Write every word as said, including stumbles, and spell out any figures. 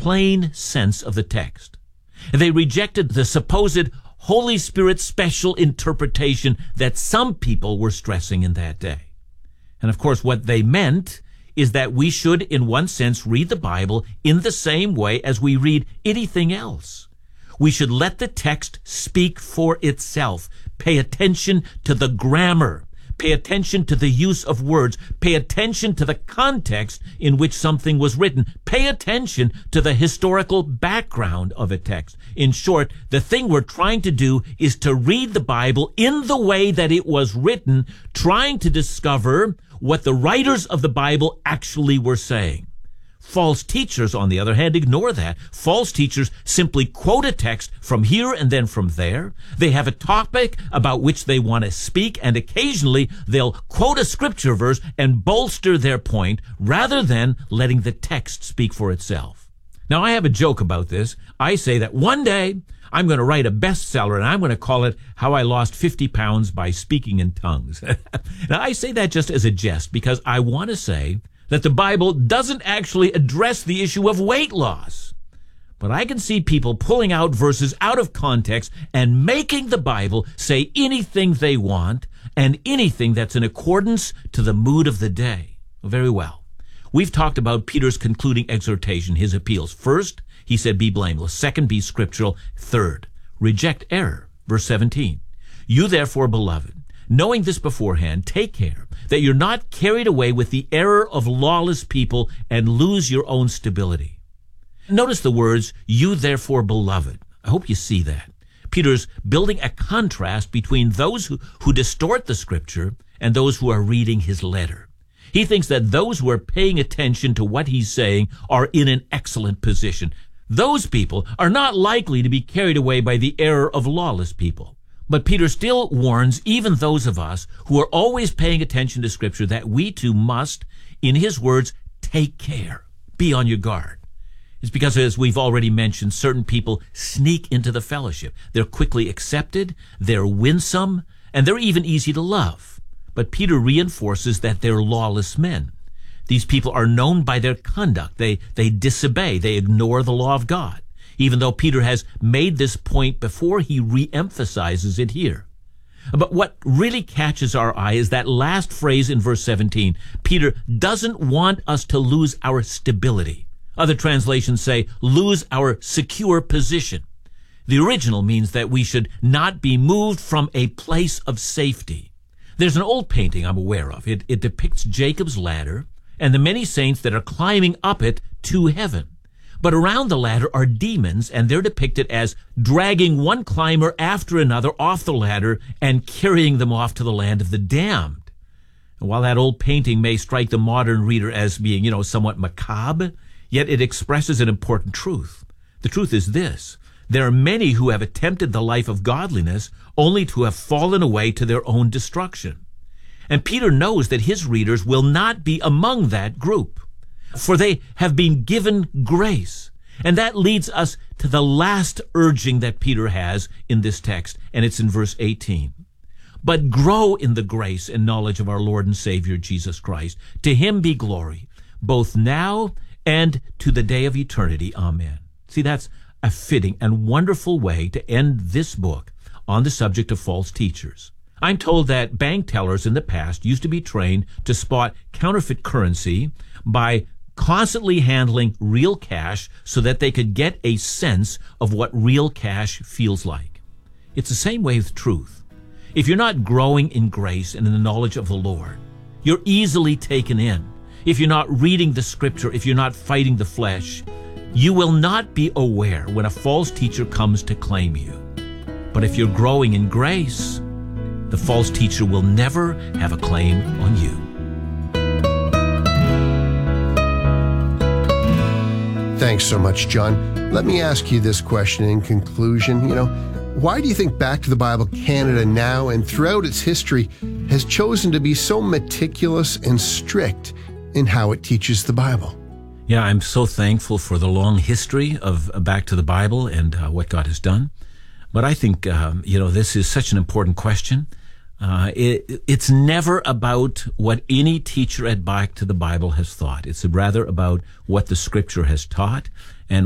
plain sense of the text. They rejected the supposed Holy Spirit special interpretation that some people were stressing in that day. And of course, what they meant is that we should, in one sense, read the Bible in the same way as we read anything else. We should let the text speak for itself. Pay attention to the grammar. Pay attention to the use of words. Pay attention to the context in which something was written. Pay attention to the historical background of a text. In short, the thing we're trying to do is to read the Bible in the way that it was written, trying to discover what the writers of the Bible actually were saying. False teachers, on the other hand, ignore that. False teachers simply quote a text from here and then from there. They have a topic about which they want to speak, and occasionally they'll quote a scripture verse and bolster their point rather than letting the text speak for itself. Now, I have a joke about this. I say that one day I'm going to write a bestseller, and I'm going to call it How I Lost fifty pounds by Speaking in Tongues. Now, I say that just as a jest because I want to say that the Bible doesn't actually address the issue of weight loss. But I can see people pulling out verses out of context and making the Bible say anything they want and anything that's in accordance to the mood of the day. Very well. We've talked about Peter's concluding exhortation, his appeals. First, he said, be blameless. Second, be scriptural. Third, reject error. Verse seventeen. You therefore, beloved, knowing this beforehand, take care that you're not carried away with the error of lawless people and lose your own stability. Notice the words, you therefore, beloved. I hope you see that. Peter's building a contrast between those who, who distort the scripture and those who are reading his letter. He thinks that those who are paying attention to what he's saying are in an excellent position. Those people are not likely to be carried away by the error of lawless people. But Peter still warns even those of us who are always paying attention to Scripture that we too must, in his words, take care, be on your guard. It's because, as we've already mentioned, certain people sneak into the fellowship. They're quickly accepted, they're winsome, and they're even easy to love. But Peter reinforces that they're lawless men. These people are known by their conduct. They, they disobey, they ignore the law of God. Even though Peter has made this point before, he re-emphasizes it here. But what really catches our eye is that last phrase in verse seventeen. Peter doesn't want us to lose our stability. Other translations say, lose our secure position. The original means that we should not be moved from a place of safety. There's an old painting I'm aware of. It, it depicts Jacob's ladder and the many saints that are climbing up it to heaven. But around the ladder are demons, and they're depicted as dragging one climber after another off the ladder and carrying them off to the land of the damned. And while that old painting may strike the modern reader as being, you know, somewhat macabre, yet it expresses an important truth. The truth is this: there are many who have attempted the life of godliness only to have fallen away to their own destruction. And Peter knows that his readers will not be among that group, for they have been given grace. And that leads us to the last urging that Peter has in this text, and it's in verse eighteen. But grow in the grace and knowledge of our Lord and Savior Jesus Christ. To him be glory, both now and to the day of eternity. Amen. See, that's a fitting and wonderful way to end this book on the subject of false teachers. I'm told that bank tellers in the past used to be trained to spot counterfeit currency by constantly handling real cash so that they could get a sense of what real cash feels like. It's the same way with truth. If you're not growing in grace and in the knowledge of the Lord, you're easily taken in. If you're not reading the scripture, if you're not fighting the flesh, you will not be aware when a false teacher comes to claim you. But if you're growing in grace, the false teacher will never have a claim on you. Thanks so much, John. Let me ask you this question in conclusion. You know, why do you think Back to the Bible Canada now and throughout its history has chosen to be so meticulous and strict in how it teaches the Bible? Yeah, I'm so thankful for the long history of Back to the Bible and uh, what God has done. But I think, um, you know, this is such an important question. Uh, it, it's never about what any teacher at Back to the Bible has thought. It's rather about what the Scripture has taught